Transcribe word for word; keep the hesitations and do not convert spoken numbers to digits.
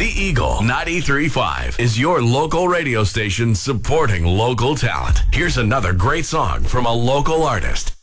The Eagle ninety-three point five is your local radio station supporting local talent. Here's another great song from a local artist.